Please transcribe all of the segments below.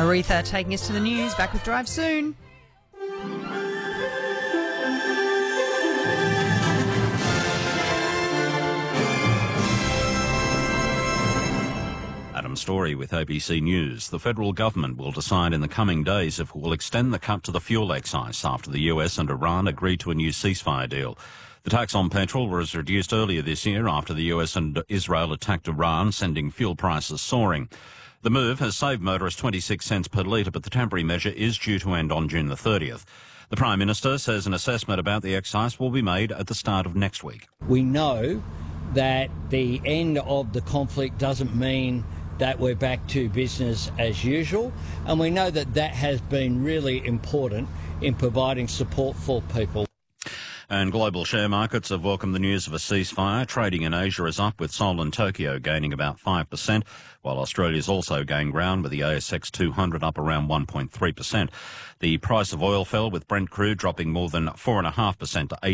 Aretha taking us to the news. Back with Drive soon. Adam Story with ABC News. The federal government will decide in the coming days if it will extend the cut to the fuel excise after the US and Iran agreed to a new ceasefire deal. The tax on petrol was reduced earlier this year after the US and Israel attacked Iran, sending fuel prices soaring. The move has saved motorists 26 cents per litre, but the temporary measure is due to end on June the 30th. The Prime Minister says an assessment about the excise will be made at the start of next week. We know that the end of the conflict doesn't mean that we're back to business as usual, and we know that that has been really important in providing support for people. And global share markets have welcomed the news of a ceasefire. Trading in Asia is up, with Seoul and Tokyo gaining about 5%, while Australia's also gained ground, with the ASX 200 up around 1.3%. The price of oil fell, with Brent crude dropping more than 4.5% to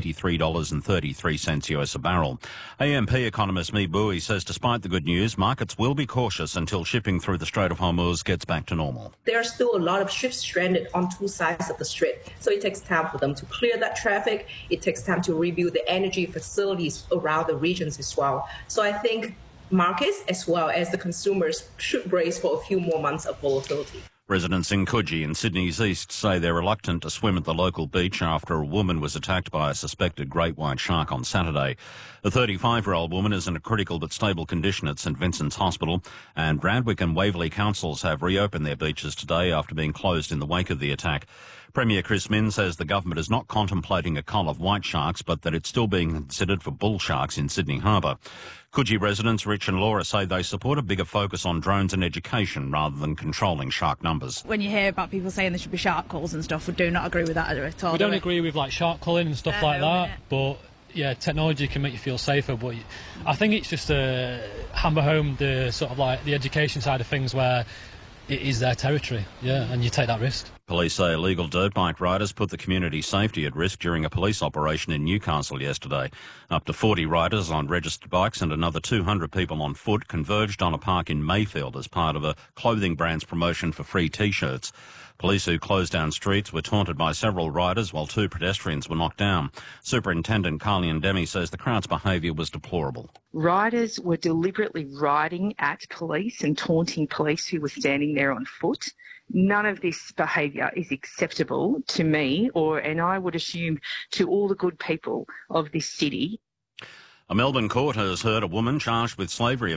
$83.33 US a barrel. AMP economist Mi Bui says despite the good news, markets will be cautious until shipping through the Strait of Hormuz gets back to normal. There are still a lot of ships stranded on two sides of the strait, so it takes time for them to clear that traffic. It takes time to rebuild the energy facilities around the regions as well. So I think markets as well as the consumers should brace for a few more months of volatility. Residents in Coogee in Sydney's east say they're reluctant to swim at the local beach after a woman was attacked by a suspected great white shark on Saturday. The 35-year-old woman is in a critical but stable condition at St Vincent's Hospital, and Randwick and Waverley councils have reopened their beaches today after being closed in the wake of the attack. Premier Chris Minns says the government is not contemplating a cull of white sharks, but that it's still being considered for bull sharks in Sydney Harbour. Coogee residents Rich and Laura say they support a bigger focus on drones and education rather than controlling shark numbers. When you hear about people saying there should be shark calls and stuff, we do not agree with that at all. We don't agree with like shark culling and stuff like that, but yeah, technology can make you feel safer, but I think it's just to hammer home the sort of like the education side of things where it is their territory, and you take that risk. Police say illegal dirt bike riders put the community safety at risk during a police operation in Newcastle yesterday. Up to 40 riders on registered bikes and another 200 people on foot converged on a park in Mayfield as part of a clothing brand's promotion for free T-shirts. Police who closed down streets were taunted by several riders while two pedestrians were knocked down. Superintendent Carlian Demi says the crowd's behaviour was deplorable. Riders were deliberately riding at police and taunting police who were standing there on foot. None of this behaviour is acceptable to me and I would assume to all the good people of this city. A Melbourne court has heard a woman charged with slavery